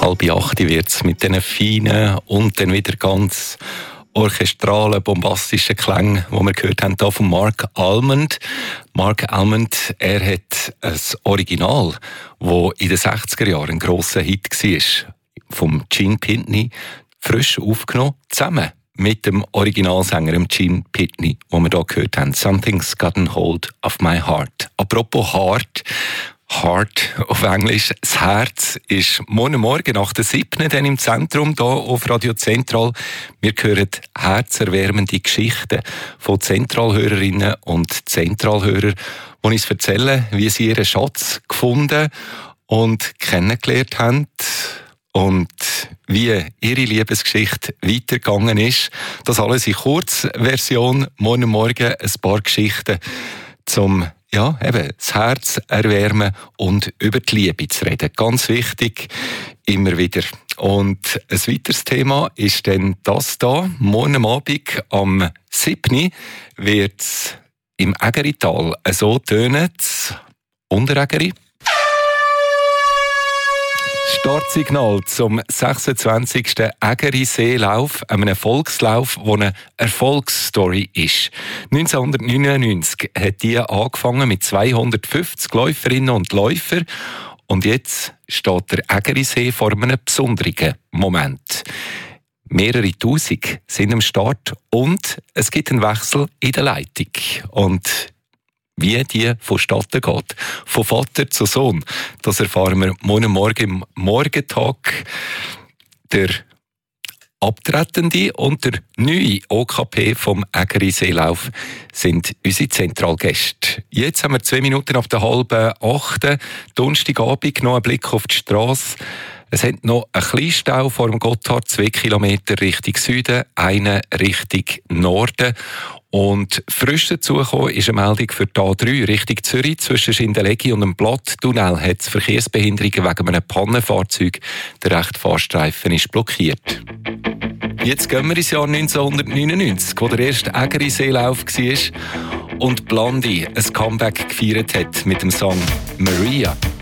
7:30 wird es mit diesen feinen und dann wieder ganz orchestralen, bombastischen Klängen, die wir gehört haben, hier von Mark Almond. Mark Almond, er hat ein Original, das in den 60er Jahren ein grosser Hit war, vom Gene Pitney, frisch aufgenommen, zusammen mit dem Originalsänger Gene Pitney, den wir hier gehört haben. «Something's gotten hold of my heart». Apropos Heart auf Englisch. Das Herz ist morgen nach der 7. dann im Zentrum hier auf Radio Zentral. Wir hören herzerwärmende Geschichten von Zentralhörerinnen und Zentralhörern, die uns erzählen, wie sie ihren Schatz gefunden und kennengelernt haben und wie ihre Liebesgeschichte weitergegangen ist. Das alles in Kurzversion. Morgen ein paar Geschichten zum das Herz erwärmen und über die Liebe zu reden. Ganz wichtig, immer wieder. Und ein weiteres Thema ist dann das da. Morgen Abend am 7. wird es im Ägerital so tönen, Unterägeri. Startsignal zum 26. Ägeri-Seelauf, einem Volkslauf, der eine Erfolgsstory ist. 1999 hat die angefangen mit 250 Läuferinnen und Läufern und jetzt steht der Ägerisee vor einem besonderen Moment. Mehrere Tausend sind am Start und es gibt einen Wechsel in der Leitung. Und wie die vonstatten geht, von Vater zu Sohn, das erfahren wir morgen im Morgentag. Der Abtretende und der neue OKP vom Ägeri-Seelauf sind unsere Zentralgäste. Jetzt haben wir 2 Minuten ab der 7:30. Donnerstagabend noch ein Blick auf die Strasse. Es hat noch ein kleinen Stau vor dem Gotthard, 2 Kilometer Richtung Süden, einen Richtung Norden. Und frisch dazugekommen ist eine Meldung für die A3 Richtung Zürich. Zwischen Schindellegi und dem Blatttunnel hat es Verkehrsbehinderungen wegen einem Pannenfahrzeug. Der rechte Fahrstreifen ist blockiert. Jetzt gehen wir ins Jahr 1999, wo der erste Ägeri-Seelauf war und Blondie ein Comeback gefeiert hat mit dem Song «Maria».